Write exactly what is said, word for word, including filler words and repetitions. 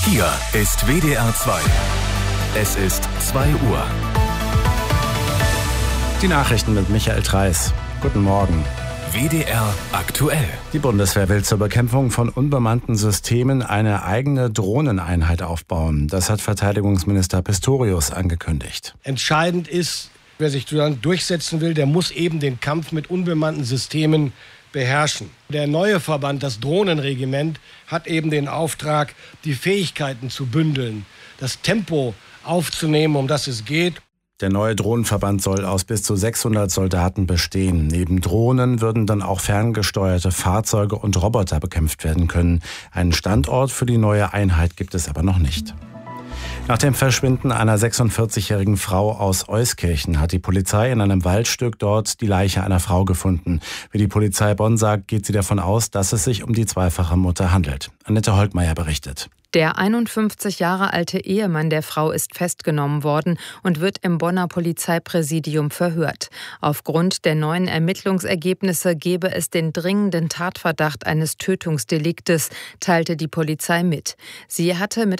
Hier ist W D R zwei. Es ist zwei Uhr. Die Nachrichten mit Michael Treis. Guten Morgen. W D R aktuell. Die Bundeswehr will zur Bekämpfung von unbemannten Systemen eine eigene Drohneneinheit aufbauen. Das hat Verteidigungsminister Pistorius angekündigt. Entscheidend ist, wer sich durchsetzen will, der muss eben den Kampf mit unbemannten Systemen beherrschen. Der neue Verband, das Drohnenregiment, hat eben den Auftrag, die Fähigkeiten zu bündeln, das Tempo aufzunehmen, um das es geht. Der neue Drohnenverband soll aus bis zu sechshundert Soldaten bestehen. Neben Drohnen würden dann auch ferngesteuerte Fahrzeuge und Roboter bekämpft werden können. Einen Standort für die neue Einheit gibt es aber noch nicht. Nach dem Verschwinden einer sechsundvierzigjährigen Frau aus Euskirchen hat die Polizei in einem Waldstück dort die Leiche einer Frau gefunden. Wie die Polizei Bonn sagt, geht sie davon aus, dass es sich um die zweifache Mutter handelt. Annette Holtmeier berichtet. Der einundfünfzig Jahre alte Ehemann der Frau ist festgenommen worden und wird im Bonner Polizeipräsidium verhört. Aufgrund der neuen Ermittlungsergebnisse gebe es den dringenden Tatverdacht eines Tötungsdeliktes, teilte die Polizei mit. Sie hatte mit